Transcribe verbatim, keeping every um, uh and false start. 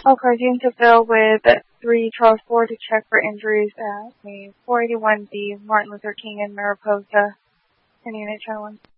All cars used to fill with three Charles four to check for injuries at the four eighty-one B Martin Luther King in Mariposa, Indiana Channel one.